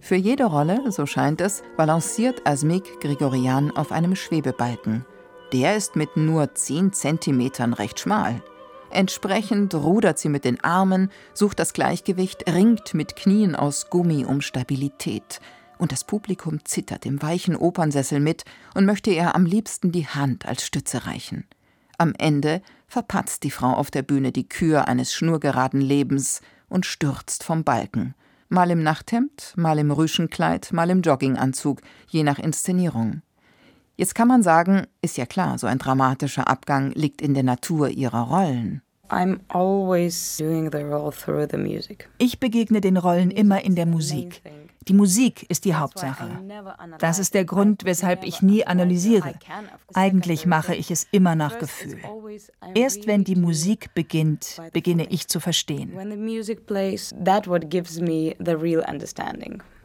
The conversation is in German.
Für jede Rolle, so scheint es, balanciert Asmik Grigorian auf einem Schwebebalken. Der ist mit nur 10 Zentimetern recht schmal. Entsprechend rudert sie mit den Armen, sucht das Gleichgewicht, ringt mit Knien aus Gummi um Stabilität. Und das Publikum zittert im weichen Opernsessel mit und möchte ihr am liebsten die Hand als Stütze reichen. Am Ende verpatzt die Frau auf der Bühne die Kür eines schnurgeraden Lebens und stürzt vom Balken. Mal im Nachthemd, mal im Rüschenkleid, mal im Jogginganzug, je nach Inszenierung. Jetzt kann man sagen, ist ja klar, so ein dramatischer Abgang liegt in der Natur ihrer Rollen. Ich begegne den Rollen immer in der Musik. Die Musik ist die Hauptsache. Das ist der Grund, weshalb ich nie analysiere. Eigentlich mache ich es immer nach Gefühl. Erst wenn die Musik beginnt, beginne ich zu verstehen.